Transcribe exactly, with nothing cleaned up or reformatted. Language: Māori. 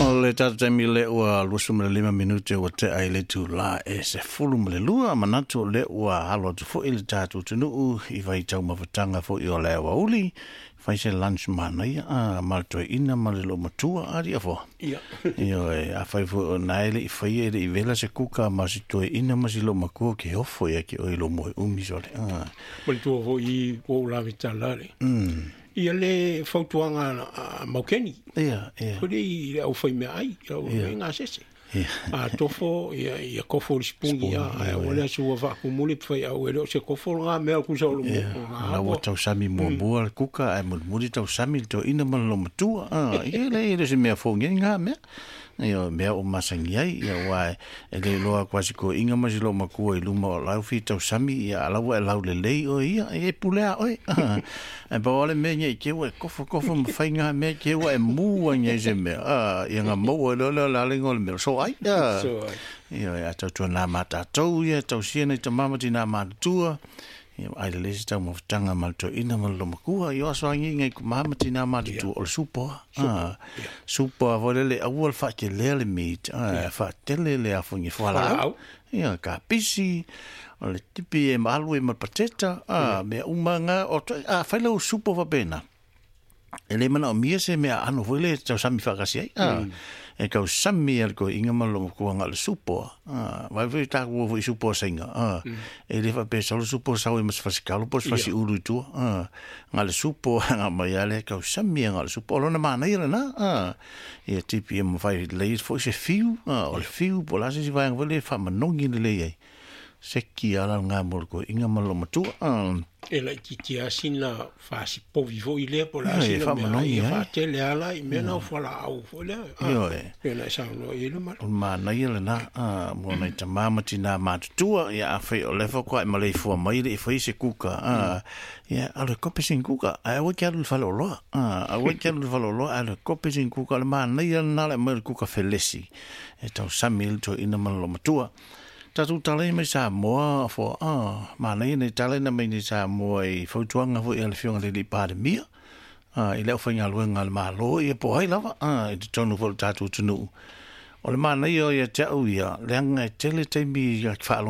Le tata taimi le ua luasuma le lima minute ua te ai le tu la e se fulu ma le lua manatu le ua halo atu fo i le tatu tunuu i vai tau mawhatanga fo i o le awa uli fai se lunch mana ia a malatoe ina ma le lo matua ari a fo ia io e a fai fo o naele i fai e i vela se kuka ma si toe ina ma si lo makua ke hofo ia ke o i lo moe umi sole ma le tua fo i o la vitalare mm ia le fautuanga maukeni ia ia ko le au fai me ai au nga sese a tofo ia ia kofo spungi ia o le su va ku muli fai au le se kofo nga me ku sa lo la wa tau sami mo mo kuka ai mo mo tau sami to ina ma lo matua ah ia le le se me fo nga me io me o masangi ai ia wa e le loa quasi ko inga ma lo makua i luma o lau fi tau sami ia la wa lau le lei o ia e pulea oi e ba ole me nye ke wa kofo kofo ma fai nga me ke wa e mu nye se me ah ia nga mo o le la le ngol me so ai ia ia ia tau tu na mata tau ia tau siena i mama ti na mata tua ia ai le se tau mo tanga mal to ina mal lo makua ia so ngi ngai ku mama ti na mata tua o supo ah supo vole le awol fa ke le le meat ah fa tele le afungi fala ia ka pisi o le tipi e malu e ma pateta ah me umanga o ah fa lo supo va pena ele mana o mia se me ano vole tau sami fa kasi ah e kau sami al ko inga malo ko nga le supo ah vai vai ta ko vo supo singa ah e le fa pe solo supo sa o mas fa sikalo pos fa si uru tu ah nga le supo nga mai ale kau sami nga le supo lo na mana ira na ah e tipi mo vai le fo se fiu ah o le fiu pola se vai nga vole fa manongi le le se ki ala nga mo ko inga malo matu ah e la titia sina fa si po vivo ile po la sina me fa tele ala i mena fo la au fo le io e e la sa no ile ma ma na ile na ah mo na ta mama tina ma tua ya fe o le fo ko ma le fo mai le fo se kuka ah ya ale ko pe sin kuka ai wa ke lu fa lo lo ah ai wa ke lu fa lo lo ale ko pe sin kuka le ma na ile na le ma kuka felesi e tau samil to ina ma lo matua tatu tale me sa moa fo ah ma nei nei tale na me ni sa moa i fo tuanga fo ele fiona le di pandemia ah i le fo nga luenga le malo i po ai lava ah i tonu fo tatu tunu o le ma nei o ia tau ia le nga tele te mi ya fa